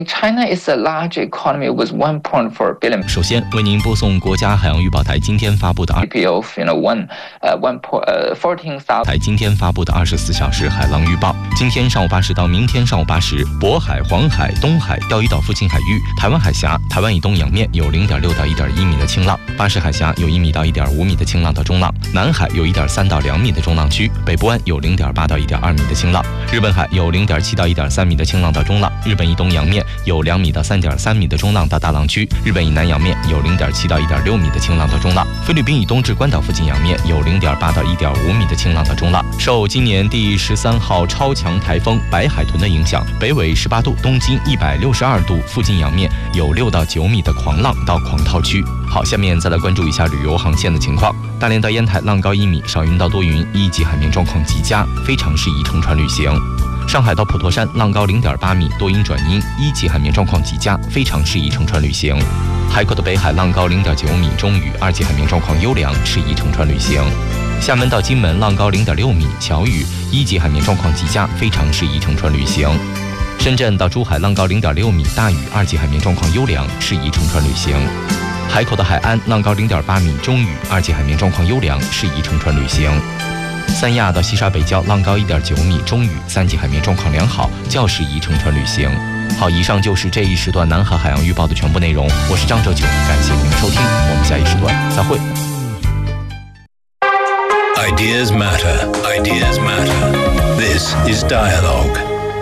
China is a large economy with 1.4 billion. 首先为您播送国家海洋预报台今天发布的 14,000 台今天发布的24小时海浪预报。今天上午8时到明天上午8时，渤海、黄海、东海、钓鱼岛附近海域、台湾海峡、台湾以东洋面有0.6到1.1米的清浪，巴士海峡有1米到1.5米的清浪到中浪，南海有1.3到2米的中浪区，北部湾有0.8到1.2米的清浪，日本海有0.7到1.3米的清浪到中浪，日本以东洋面有2米到3.3米的中浪到大浪区，日本以南洋面有0.7到1.6米的清浪到中浪，菲律宾以东至关岛附近洋面有0.8到1.5米的清浪到中浪。受今年第13号超强台风白海豚的影响，北纬18度、东经162度附近洋面有6到9米的狂浪到狂涛区。好，下面再来关注一下旅游航线的情况。大连到烟台浪高1米，少云到多云，1级海面状况极佳，非常适宜乘船旅行。上海到普陀山浪高0.8米，多云转阴，1级海面状况极佳，非常适宜乘船旅行。海口的北海浪高0.9米，中雨，2级海面状况优良，适宜乘船旅行。厦门到金门浪高0.6米，小雨，1级海面状况极佳，非常适宜乘船旅行。深圳到珠海浪高0.6米，大雨，2级海面状况优良，适宜乘船旅行。海口的海安浪高0.8米，中雨，2级海面状况优良，适宜乘船旅行。三亚到西沙北礁浪高1.9米，中雨，3级海面状况良好，较适宜乘船旅行。好，以上就是这一时段南海海洋预报的全部内容。我是张哲九，感谢您的收听，我们下一时段再会。 Ideas matter. Ideas matter. This is Dialogue.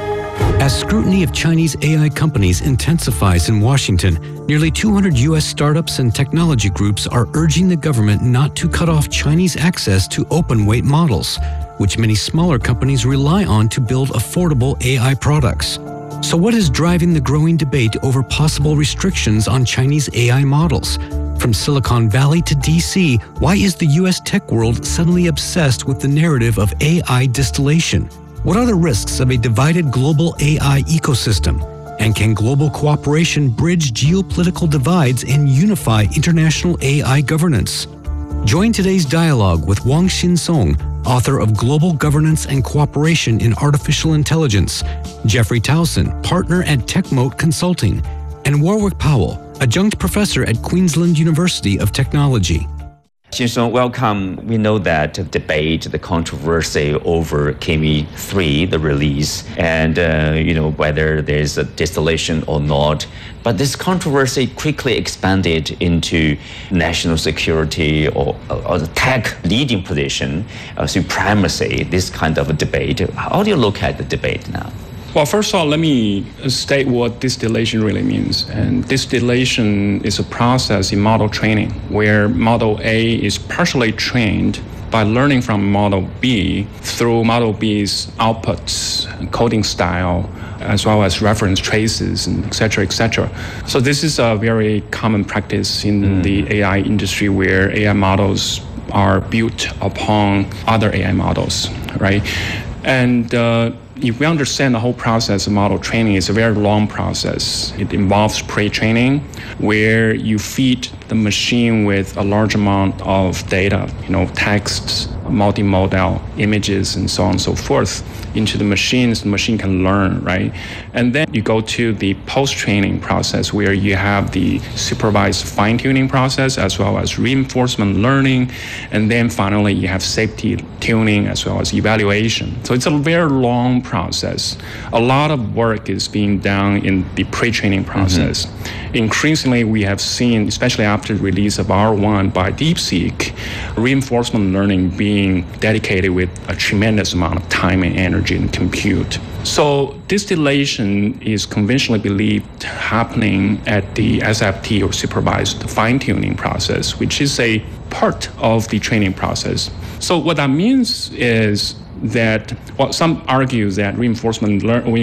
As scrutiny of Chinese AI companies intensifies in Washington, nearly 200 U.S. startups and technology groups are urging the government not to cut off Chinese access to open-weight models, which many smaller companies rely on to build affordable AI products. So what is driving the growing debate over possible restrictions on Chinese AI models? From Silicon Valley to DC, why is the U.S. tech world suddenly obsessed with the narrative of AI distillation? What are the risks of a divided global AI ecosystem? And can global cooperation bridge geopolitical divides and unify international AI governance? Join today's dialogue with Wang-Xin Song, author of Global Governance and Cooperation in Artificial Intelligence, Jeffrey Towson, partner at TechMoat Consulting, and Warwick Powell, adjunct professor at Queensland University of Technology. Xin-Song, welcome. We know that debate, the controversy over Kimi 3, the release, and whether there's a distillation or not. But this controversy quickly expanded into national security or the tech leading position, supremacy, this kind of a debate. How do you look at the debate now? Well, first of all, let me state what distillation really means. And distillation is a process in model training where Model A is partially trained by learning from Model B through Model B's outputs, coding style, as well as reference traces, and et cetera, et cetera. So this is a very common practice in the AI industry where AI models are built upon other AI models, right? And if we understand the whole process of model training, it's a very long process. It involves pre-training, where you feed the machine with a large amount of data, texts, multimodal images, and so on and so forth into the machine, so the machine can learn, right? And then you go to the post-training process where you have the supervised fine-tuning process as well as reinforcement learning, and then finally you have safety tuning as well as evaluation. So it's a very long process. A lot of work is being done in the pre-training process. Increasingly, we have seen, especially after the release of R1 by DeepSeek, reinforcement learning being dedicated with a tremendous amount of time and energy and compute. So distillation is conventionally believed happening at the SFT or supervised fine-tuning process, which is a part of the training process. So what that means is that, well, some argue that reinforcement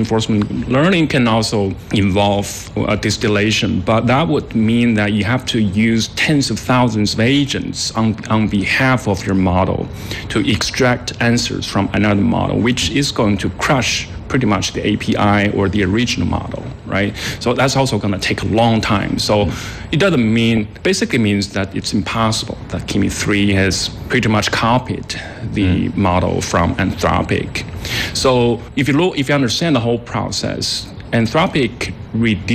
learning can also involve distillation, but that would mean that you have to use tens of thousands of agents on behalf of your model to extract answers from another model, which is going to crush pretty much the API or the original model, right? So that's also going to take a long time. So it doesn't mean, basically means that it's impossible that Kimi 3 has pretty much copied the model from Anthropic. So if you understand the whole process, Anthropic reduce